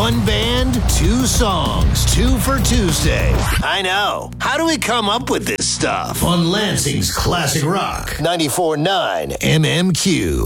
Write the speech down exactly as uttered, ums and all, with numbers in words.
One band, two songs, two for Tuesday. I know. How do we come up with this stuff? On Lansing's Classic Rock. ninety-four point nine M M Q.